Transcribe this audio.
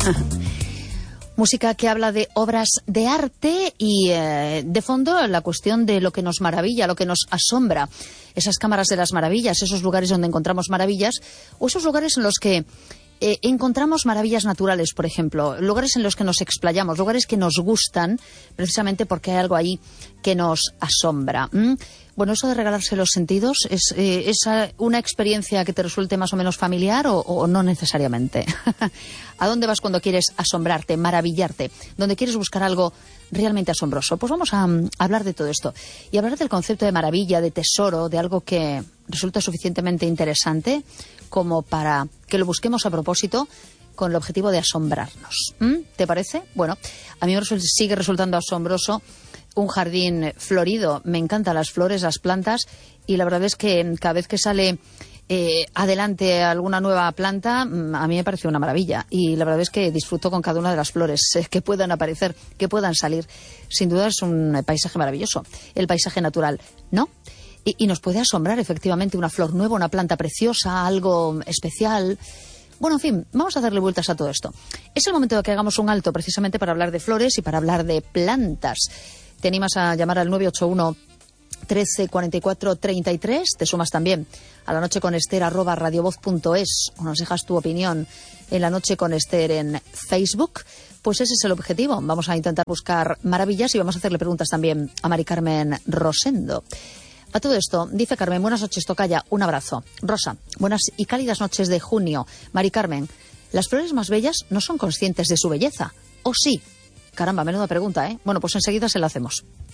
Música que habla de obras de arte y de fondo la cuestión de lo que nos maravilla, lo que nos asombra. Esas cámaras de las maravillas, esos lugares donde encontramos maravillas o esos lugares en los que encontramos maravillas naturales, por ejemplo, lugares en los que nos explayamos, lugares que nos gustan precisamente porque hay algo ahí que nos asombra. Bueno, eso de regalarse los sentidos, ¿es una experiencia que te resulte más o menos familiar o no necesariamente? ¿A dónde vas cuando quieres asombrarte, maravillarte? ¿Dónde quieres buscar algo realmente asombroso? Pues vamos a hablar de todo esto y hablar del concepto de maravilla, de tesoro, de algo que resulta suficientemente interesante como para que lo busquemos a propósito con el objetivo de asombrarnos. ¿Te parece? Bueno, a mí me sigue resultando asombroso un jardín florido. Me encantan las flores, las plantas, y la verdad es que cada vez que sale adelante alguna nueva planta, a mí me parece una maravilla. Y la verdad es que disfruto con cada una de las flores que puedan aparecer, que puedan salir. Sin duda es un paisaje maravilloso, el paisaje natural, ¿no? Y nos puede asombrar efectivamente una flor nueva, una planta preciosa, algo especial. Bueno, en fin, vamos a darle vueltas a todo esto. Es el momento de que hagamos un alto precisamente para hablar de flores y para hablar de plantas. Te animas a llamar al 981 13 44 33. Te sumas también a la noche con Ester @radiovoz.es o nos dejas tu opinión en la noche con Ester en Facebook. Pues ese es el objetivo. Vamos a intentar buscar maravillas y vamos a hacerle preguntas también a Mari Carmen Rosendo. A todo esto, dice Carmen, buenas noches, tocaya, un abrazo. Rosa, buenas y cálidas noches de junio. Mari Carmen, ¿las flores más bellas no son conscientes de su belleza? ¿O sí? Caramba, menuda pregunta, ¿eh? Bueno, pues enseguida se la hacemos.